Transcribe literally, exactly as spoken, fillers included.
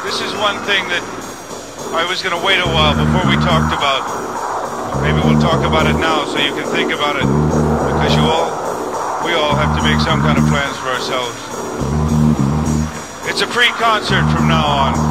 This is one thing that I was going to wait a while before we talked about. Maybe we'll talk about it now so you can think about it. Because you all, we all have to make some kind of plans for ourselves. It's a pre-concert from now on.